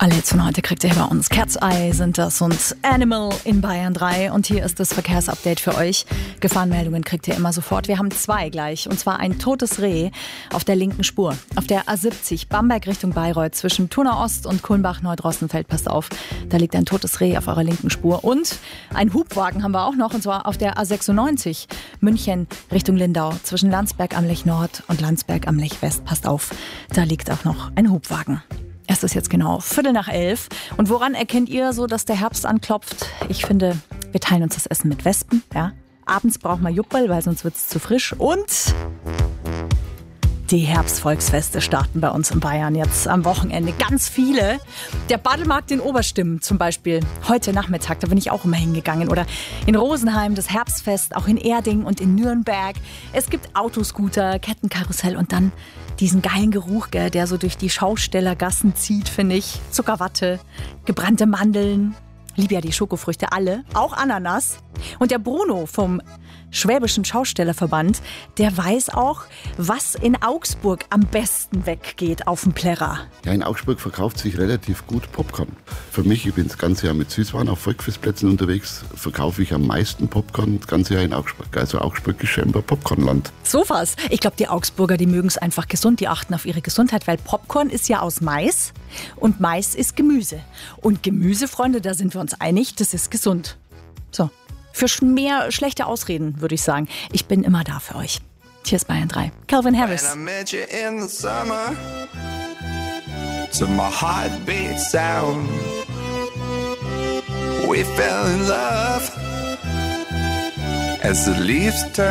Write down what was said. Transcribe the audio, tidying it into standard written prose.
Alle Hits von heute kriegt ihr bei uns. Cat's Eye sind das und Animal in Bayern 3. Und hier ist das Verkehrsupdate für euch. Gefahrenmeldungen kriegt ihr immer sofort. Wir haben 2 gleich. Und zwar ein totes Reh auf der linken Spur. Auf der A70 Bamberg Richtung Bayreuth zwischen Thunau Ost und Kulmbach-Neudrossenfeld. Passt auf, da liegt ein totes Reh auf eurer linken Spur. Und ein Hubwagen haben wir auch noch. Und zwar auf der A96 München Richtung Lindau zwischen Landsberg am Lech Nord und Landsberg am Lech West. Passt auf, da liegt auch noch ein Hubwagen. Es ist jetzt genau 10:45. Und woran erkennt ihr so, dass der Herbst anklopft? Ich finde, wir teilen uns das Essen mit Wespen. Ja? Abends braucht man Juppel, weil sonst wird es zu frisch. Und die Herbstvolksfeste starten bei uns in Bayern jetzt am Wochenende. Ganz viele. Der Badelmarkt in Oberstimmen zum Beispiel. Heute Nachmittag, da bin ich auch immer hingegangen. Oder in Rosenheim das Herbstfest, auch in Erding und in Nürnberg. Es gibt Autoscooter, Kettenkarussell und dann diesen geilen Geruch, gell, der so durch die Schaustellergassen zieht, finde ich. Zuckerwatte, gebrannte Mandeln. Liebe ja die Schokofrüchte, alle, auch Ananas. Und der Bruno vom Schwäbischen Schaustellerverband, der weiß auch, was in Augsburg am besten weggeht auf dem Plärrer. Ja, in Augsburg verkauft sich relativ gut Popcorn. Für mich, ich bin das ganze Jahr mit Süßwaren auf Volksfestplätzen unterwegs, verkaufe ich am meisten Popcorn das ganze Jahr in Augsburg. Also Augsburg ist scheinbar Popcornland. So was. Ich glaube, die Augsburger, die mögen es einfach gesund, die achten auf ihre Gesundheit, weil Popcorn ist ja aus Mais und Mais ist Gemüse. Und Gemüse, Freunde, da sind wir uns einig, das ist gesund. So. Für mehr schlechte Ausreden, würde ich sagen. Ich bin immer da für euch. Hier ist Bayern 3. Calvin Harris. When I met you in the summer, to my heartbeat sound, we fell in love as the leaves turn.